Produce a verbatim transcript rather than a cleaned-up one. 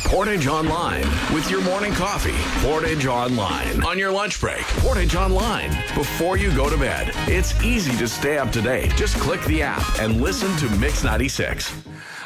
Portage Online with your morning coffee. Portage Online on your lunch break. Portage Online before you go to bed. It's easy to stay up to date. Just click the app and listen to Mix ninety-six.